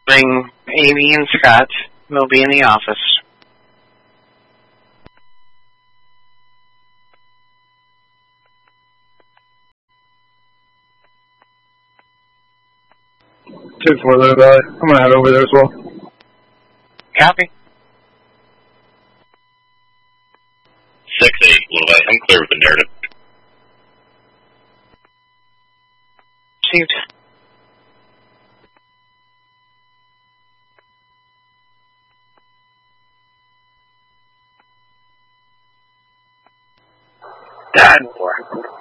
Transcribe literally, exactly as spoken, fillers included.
Bring Amy and Scott. They'll be in the office. two four, Little Valley. I'm going to head over there as well. Copy. six eight, Little Valley. I'm clear with the narrative. Received. ten four.